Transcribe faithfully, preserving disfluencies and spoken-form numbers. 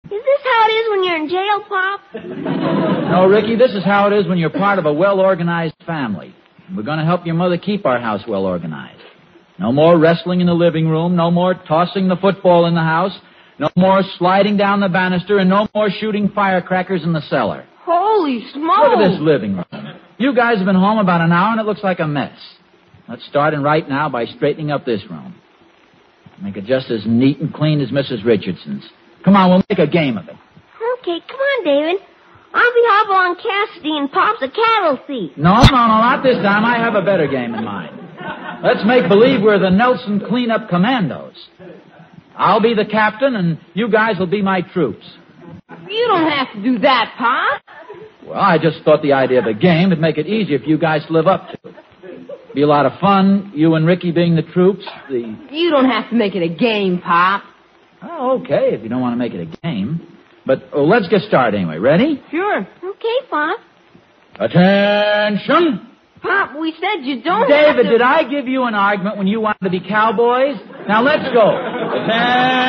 Is this how it is when you're in jail, Pop? No, Ricky, this is how it is when you're part of a well-organized family. We're going to help your mother keep our house well-organized. No more wrestling in the living room, no more tossing the football in the house, no more sliding down the banister, and no more shooting firecrackers in the cellar. Holy smokes! Look at this living room. You guys have been home about an hour, and it looks like a mess. Let's start in right now by straightening up this room. Make it just as neat and clean as Missus Richardson's. Come on, we'll make a game of it. Okay, come on, David. I'll be Hopalong Cassidy and Pop's a cattle thief. No, no, no, not this time. I have a better game in mind. Let's make believe we're the Nelson Cleanup Commandos. I'll be the captain, and you guys will be my troops. You don't have to do that, Pop. Well, I just thought the idea of a game would make it easier for you guys to live up to. Be a lot of fun, you and Ricky being the troops. The You don't have to make it a game, Pop. Oh, okay, if you don't want to make it a game. But oh, let's get started anyway. Ready? Sure. Okay, Pop. Attention! Pop, we said you don't David, have to... did I give you an argument when you wanted to be cowboys? Now let's go. Attention!